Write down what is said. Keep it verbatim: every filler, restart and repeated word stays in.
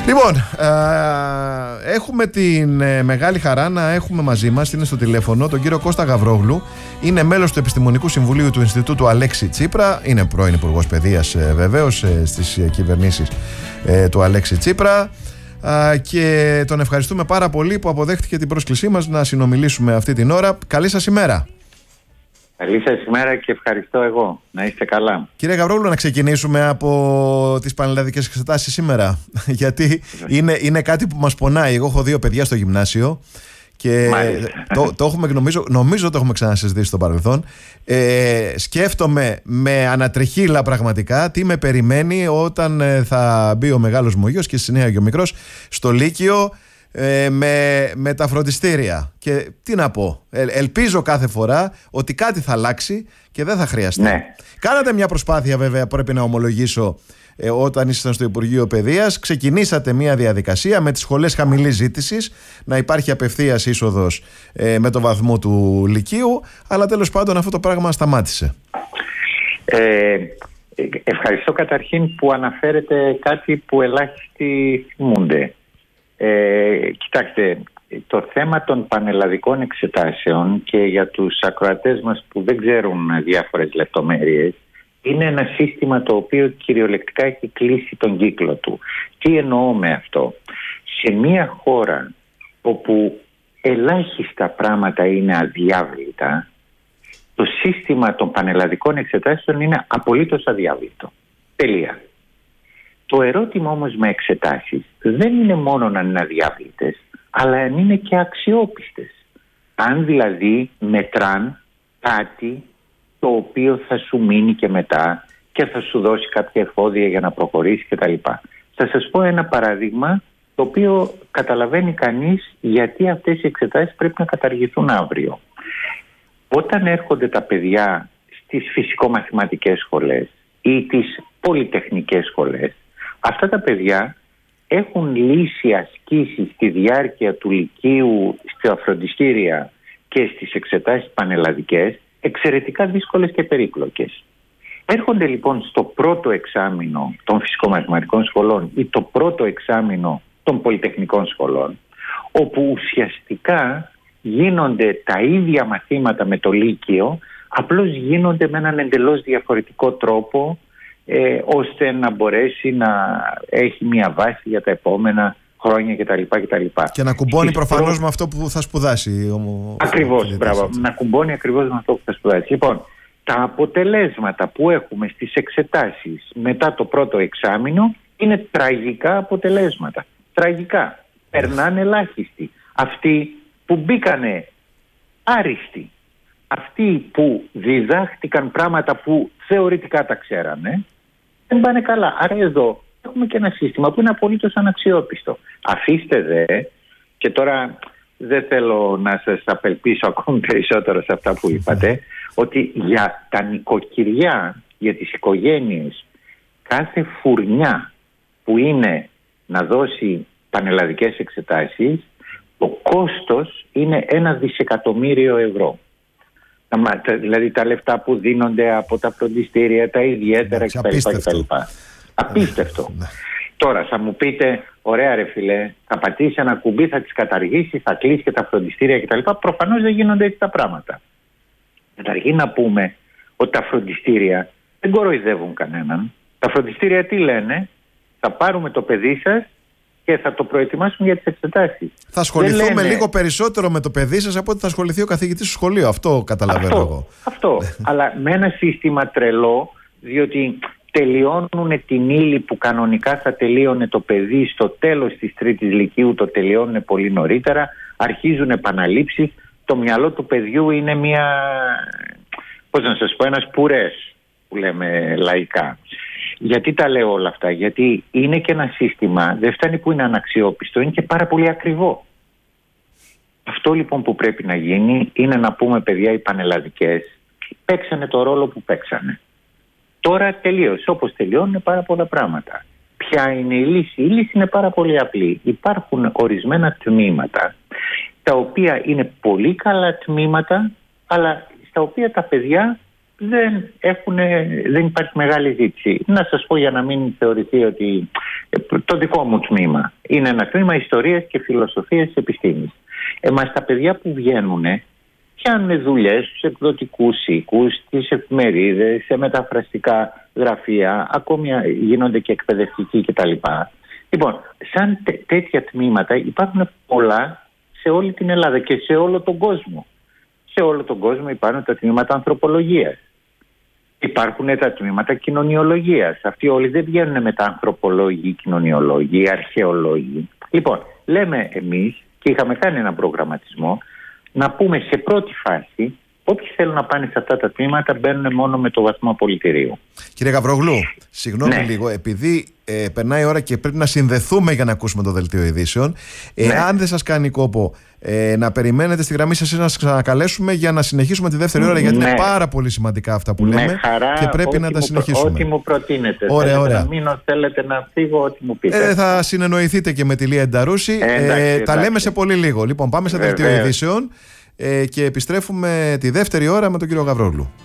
Λοιπόν, ε, έχουμε την ε, μεγάλη χαρά να έχουμε μαζί μας, είναι στο τηλέφωνο, τον κύριο Κώστα Γαβρόγλου. Είναι μέλος του Επιστημονικού Συμβουλίου του Ινστιτούτου Αλέξη Τσίπρα. Είναι πρώην Υπουργός Παιδείας, ε, βεβαίως, ε, στις ε, κυβερνήσεις ε, του Αλέξη Τσίπρα. Ε, και τον ευχαριστούμε πάρα πολύ που αποδέχτηκε την πρόσκλησή μας να συνομιλήσουμε αυτή την ώρα. Καλή σας ημέρα. Καλή σας ημέρα και ευχαριστώ εγώ. Να είστε καλά. Κύριε Γαβρόγλου, να ξεκινήσουμε από τις πανελλαδικές εξετάσεις σήμερα. Γιατί είναι, είναι κάτι που μας πονάει. Εγώ έχω δύο παιδιά στο γυμνάσιο και το, το έχουμε, νομίζω, νομίζω το έχουμε ξανασυζητήσει στο παρελθόν. Ε, σκέφτομαι με ανατριχύλα πραγματικά τι με περιμένει όταν θα μπει ο μεγάλος μου γιος και στη συνέχεια και ο μικρός στο Λύκειο. Ε, με, με τα φροντιστήρια. Και τι να πω, ε, ελπίζω κάθε φορά ότι κάτι θα αλλάξει και δεν θα χρειαστεί. Ναι. Κάνατε μια προσπάθεια, βέβαια, πρέπει να ομολογήσω, ε, όταν ήσασταν στο Υπουργείο Παιδείας. Ξεκινήσατε μια διαδικασία με τις σχολές χαμηλής ζήτησης να υπάρχει απευθείας είσοδος ε, με το βαθμό του Λυκείου, αλλά τέλος πάντων αυτό το πράγμα σταμάτησε. ε, Ευχαριστώ καταρχήν που αναφέρετε κάτι που ελάχιστοι θυμούνται. Ε, κοιτάξτε, το θέμα των πανελλαδικών εξετάσεων, και για τους ακροατές μας που δεν ξέρουν διάφορες λεπτομέρειες, είναι ένα σύστημα το οποίο κυριολεκτικά έχει κλείσει τον κύκλο του. Τι εννοώ με αυτό? Σε μια χώρα όπου ελάχιστα πράγματα είναι αδιάβλητα, το σύστημα των πανελλαδικών εξετάσεων είναι απολύτως αδιάβλητο. Τελεία. Το ερώτημα όμως με εξετάσεις δεν είναι μόνο να είναι αδιάβλητες, αλλά αν είναι και αξιόπιστες. Αν δηλαδή μετράν κάτι το οποίο θα σου μείνει και μετά και θα σου δώσει κάποια εφόδια για να προχωρήσει κτλ. Θα σας πω ένα παράδειγμα το οποίο καταλαβαίνει κανείς γιατί αυτές οι εξετάσεις πρέπει να καταργηθούν αύριο. Όταν έρχονται τα παιδιά στις φυσικο-μαθηματικές σχολές ή τις πολυτεχνικές σχολές, αυτά τα παιδιά έχουν λύσει ασκήσεις στη διάρκεια του Λυκείου, στα φροντιστήρια και στις εξετάσεις πανελλαδικές εξαιρετικά δύσκολες και περίπλοκες. Έρχονται λοιπόν στο πρώτο εξάμηνο των φυσικομαθηματικών σχολών ή το πρώτο εξάμηνο των πολυτεχνικών σχολών, όπου ουσιαστικά γίνονται τα ίδια μαθήματα με το Λύκειο, απλώς γίνονται με έναν εντελώς διαφορετικό τρόπο, Ε, ώστε να μπορέσει να έχει μια βάση για τα επόμενα χρόνια κτλ. κτλ. Και να κουμπώνει προφανώς προ... με αυτό που θα σπουδάσει. Ο... Ακριβώς, μπράβο. Να κουμπώνει ακριβώς με αυτό που θα σπουδάσει. Λοιπόν, τα αποτελέσματα που έχουμε στις εξετάσεις μετά το πρώτο εξάμηνο είναι τραγικά αποτελέσματα. Τραγικά. Περνάνε ελάχιστοι. Αυτοί που μπήκανε άριστοι. Αυτοί που διδάχτηκαν πράγματα που θεωρητικά τα ξέρανε, δεν πάνε καλά. Άρα εδώ έχουμε και ένα σύστημα που είναι απολύτως αναξιόπιστο. Αφήστε δε, και τώρα δεν θέλω να σας απελπίσω ακόμη περισσότερο σε αυτά που είπατε, ότι για τα νοικοκυριά, για τις οικογένειες, κάθε φουρνιά που είναι να δώσει πανελλαδικές εξετάσεις, το κόστος είναι ένα δισεκατομμύριο ευρώ. Δηλαδή τα λεφτά που δίνονται από τα φροντιστήρια, τα ιδιαίτερα κτλ. Απίστευτο. Τώρα θα μου πείτε, ωραία ρε φιλέ, θα πατήσει ένα κουμπί, θα τις καταργήσει, θα κλείσει και τα φροντιστήρια κτλ. Προφανώς δεν γίνονται έτσι τα πράγματα. Καταρχήν να πούμε ότι τα φροντιστήρια δεν κοροϊδεύουν κανέναν. Τα φροντιστήρια τι λένε? Θα πάρουμε το παιδί σας και θα το προετοιμάσουμε για τις εξετάσεις. Θα ασχοληθούμε λένε... λίγο περισσότερο με το παιδί σας από ότι θα ασχοληθεί ο καθηγητής στο σχολείο. Αυτό καταλαβαίνω αυτό, εγώ. Αυτό. Αλλά με ένα σύστημα τρελό, διότι τελειώνουν την ύλη που κανονικά θα τελείωνε το παιδί στο τέλος της τρίτης λυκείου, το τελειώνουν πολύ νωρίτερα, αρχίζουν επαναλήψεις. Το μυαλό του παιδιού είναι μια, πώς να σας πω, ένας πουρές που λέμε λαϊκά. Γιατί τα λέω όλα αυτά? Γιατί είναι και ένα σύστημα, δεν φτάνει που είναι αναξιόπιστο, είναι και πάρα πολύ ακριβό. Αυτό λοιπόν που πρέπει να γίνει είναι να πούμε, παιδιά, οι πανελλαδικές παίξανε το ρόλο που παίξανε. Τώρα τελείωσε, όπως τελειώνουν πάρα πολλά πράγματα. Ποια είναι η λύση? Η λύση είναι πάρα πολύ απλή. Υπάρχουν ορισμένα τμήματα τα οποία είναι πολύ καλά τμήματα, αλλά στα οποία τα παιδιά δεν, έχουν, δεν υπάρχει μεγάλη ζήτηση. Να σας πω, για να μην θεωρηθεί ότι το δικό μου τμήμα είναι ένα τμήμα ιστορίας και φιλοσοφίας της επιστήμης. Εμάς τα παιδιά που βγαίνουν πιάνουν δουλειές στους εκδοτικούς οίκους, στις εφημερίδες, σε μεταφραστικά γραφεία, ακόμη γίνονται και εκπαιδευτικοί κτλ. Λοιπόν, σαν τέ, τέτοια τμήματα υπάρχουν πολλά σε όλη την Ελλάδα και σε όλο τον κόσμο. Σε όλο τον κόσμο υπάρχουν τα τμήματα ανθρωπολογίας. Υπάρχουν τα τμήματα κοινωνιολογίας. Αυτοί όλοι δεν βγαίνουν μετά ανθρωπολόγοι, κοινωνιολόγοι, αρχαιολόγοι. Λοιπόν, λέμε εμείς, και είχαμε κάνει έναν προγραμματισμό, να πούμε σε πρώτη φάση, όποιοι θέλουν να πάνε σε αυτά τα τμήματα μπαίνουν μόνο με το βαθμό απολυτηρίου. Κύριε Γαβρόγλου, συγγνώμη ναι. λίγο, επειδή ε, περνάει η ώρα και πρέπει να συνδεθούμε για να ακούσουμε το δελτίο ειδήσεων, εάν ναι. δεν σας κάνει κόπο ε, να περιμένετε στη γραμμή σας ή να σας ξανακαλέσουμε για να συνεχίσουμε τη δεύτερη ώρα, γιατί ναι. είναι πάρα πολύ σημαντικά αυτά που λέμε χαρά, και πρέπει να τα συνεχίσουμε. Ό,τι μου προτείνετε. Ωραία, θέλετε ωραία. να μείνω, θέλετε να φύγω, ό,τι μου πείτε. Ε, θα συνεννοηθείτε και με τη Λία Ενταρούση. Ε, εντάξει, ε, εντάξει. Τα λέμε σε πολύ λίγο. Λοιπόν, πάμε σε δελτίο ειδήσεων. Ε, και επιστρέφουμε τη δεύτερη ώρα με τον κύριο Γαβρόγλου.